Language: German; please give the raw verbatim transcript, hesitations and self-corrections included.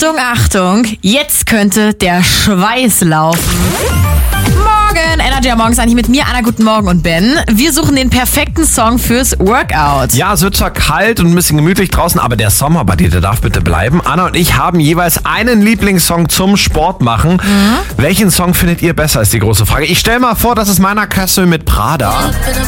Achtung, Achtung, jetzt könnte der Schweiß laufen. Morgen, Energy am Morgens eigentlich mit mir, Anna, guten Morgen und Ben. Wir suchen den perfekten Song fürs Workout. Ja, es wird zwar kalt und ein bisschen gemütlich draußen, aber der Sommer bei dir, der darf bitte bleiben. Anna und ich haben jeweils einen Lieblingssong zum Sport machen. Mhm. Welchen Song findet ihr besser, ist die große Frage. Ich stelle mal vor, das ist Meiner Kassel mit Prada.